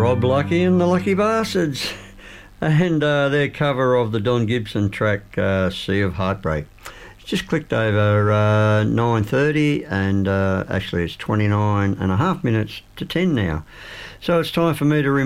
Rob Lucky and the Lucky Bastards, and their cover of the Don Gibson track Sea of Heartbreak. It's just clicked over 9:30, and actually it's 29 and a half minutes to 10 now. So it's time for me to